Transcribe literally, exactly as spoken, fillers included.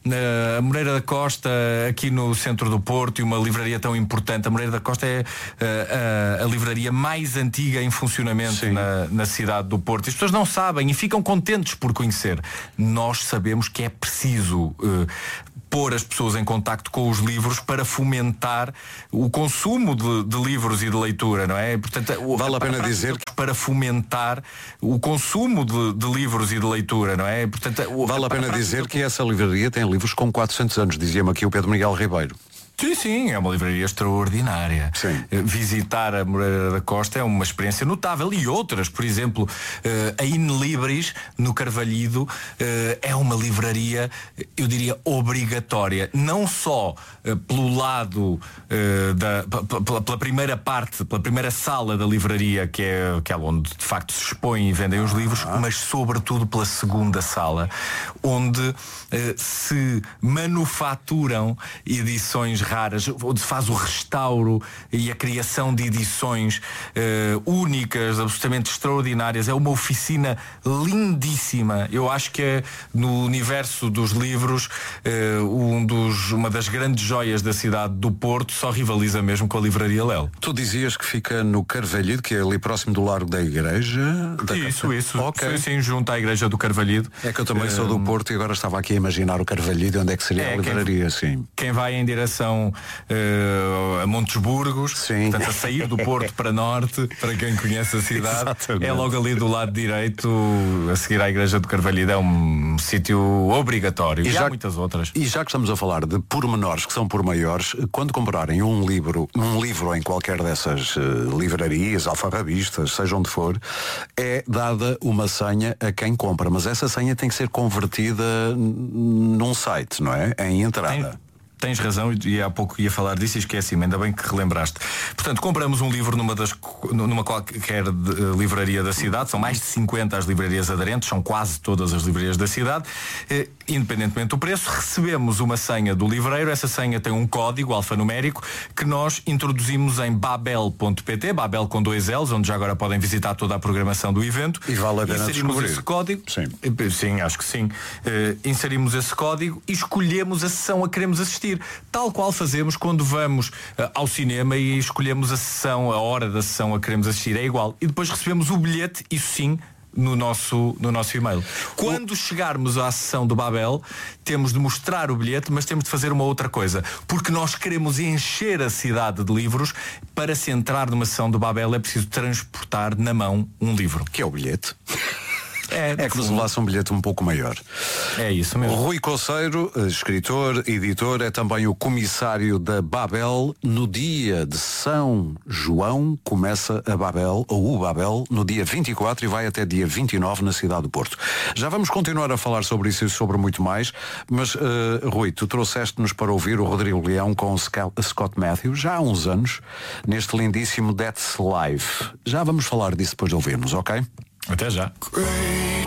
uh, a Moreira da Costa aqui no centro do Porto, e uma livraria tão importante. A Moreira da Costa é uh, a, a livraria mais antiga em funcionamento na, na cidade do Porto. As pessoas não sabem e ficam contentes por conhecer. Nós sabemos que é preciso uh, pôr as pessoas em contacto com os livros para fomentar o consumo de, de livros e de leitura, não é? Portanto, vale a pena dizer que para fomentar o consumo de, de livros e de leitura, não é? Portanto, vale a pena dizer que essa livraria tem livros com quatrocentos anos, dizia-me aqui o Pedro Miguel Ribeiro. Sim, sim, é uma livraria extraordinária. Sim. Visitar a Moreira da Costa é uma experiência notável. E outras, por exemplo, a In Libris, no Carvalhido, é uma livraria, eu diria, obrigatória. Não só pelo lado da, pela, pela primeira parte, pela primeira sala da livraria, que é aquela onde de facto se expõem e vendem os livros, ah. mas sobretudo pela segunda sala, onde se manufaturam edições raras, onde se faz o restauro e a criação de edições uh, únicas, absolutamente extraordinárias. É uma oficina lindíssima. Eu acho que é, no universo dos livros, uh, um dos, uma das grandes joias da cidade do Porto. Só rivaliza mesmo com a Livraria Lelo. Tu dizias que fica no Carvalhido, que é ali próximo do Largo da Igreja da Isso, Capa. isso. Okay. Sim, sim, junto à Igreja do Carvalhido. É que eu também uh, sou do Porto e agora estava aqui a imaginar o Carvalhido, onde é que seria é, a livraria, quem, sim. Quem vai em direção Uh, a Montes Burgos, sim. Portanto, a sair do Porto para norte, para quem conhece a cidade. Exatamente. É logo ali do lado direito, a seguir à Igreja do Carvalhido. É um sítio obrigatório. E, e já, há muitas outras. E já que estamos a falar de pormenores que são por maiores, quando comprarem um livro, um livro em qualquer dessas uh, livrarias, alfarrabistas, seja onde for, é dada uma senha a quem compra. Mas essa senha tem que ser convertida num site, não é? Em entrada. Tem... Tens razão, e há pouco ia falar disso e esqueci-me, ainda bem que relembraste. Portanto, compramos um livro numa, das, numa qualquer de, uh, livraria da cidade. São mais de cinquenta as livrarias aderentes, são quase todas as livrarias da cidade. uh, Independentemente do preço, recebemos uma senha do livreiro. Essa senha tem um código alfanumérico que nós introduzimos em babel ponto pt, Babel com dois L's, onde já agora podem visitar toda a programação do evento. E vale a pena inserimos descobrir. Esse código. Sim. Sim, acho que sim. uh, Inserimos esse código e escolhemos a sessão a que queremos assistir. Tal qual fazemos quando vamos uh, ao cinema e escolhemos a sessão, a hora da sessão a que queremos assistir, é igual. E depois recebemos o bilhete, isso sim, no nosso, no nosso e-mail. Quando o... chegarmos à sessão do Babel, temos de mostrar o bilhete, mas temos de fazer uma outra coisa, porque nós queremos encher a cidade de livros. Para se entrar numa sessão do Babel é preciso transportar na mão um livro. Que é o bilhete? É, é que nos levasse um bilhete um pouco maior. É isso mesmo. Rui Coceiro, escritor, editor, é também o comissário da Babel. No dia de São João começa a Babel, ou o Babel, no dia vinte e quatro e vai até dia vinte e nove na cidade do Porto. Já vamos continuar a falar sobre isso e sobre muito mais, mas uh, Rui, tu trouxeste-nos para ouvir o Rodrigo Leão com o Scott Matthews já há uns anos, neste lindíssimo That's Life. Já vamos falar disso depois de ouvirmos, ok? Até já.